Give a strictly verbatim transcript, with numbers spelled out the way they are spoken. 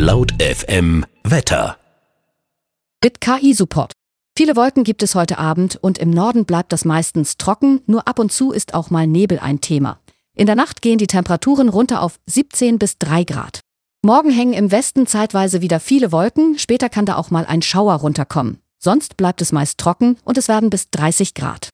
Laut F M Wetter. Mit K I-Support. Viele Wolken gibt es heute Abend und im Norden bleibt das meistens trocken, nur ab und zu ist auch mal Nebel ein Thema. In der Nacht gehen die Temperaturen runter auf siebzehn bis drei Grad. Morgen hängen im Westen zeitweise wieder viele Wolken, später kann da auch mal ein Schauer runterkommen. Sonst bleibt es meist trocken und es werden bis dreißig Grad.